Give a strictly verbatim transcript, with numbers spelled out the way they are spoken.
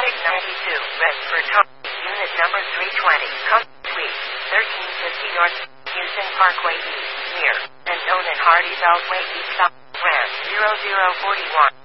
Exotic ninety-two, Redford, unit number three twenty, Compton Suite, thirteen fifty North Houston Parkway East, near, and known as Hardy Beltway East, South, Ram zero zero four one.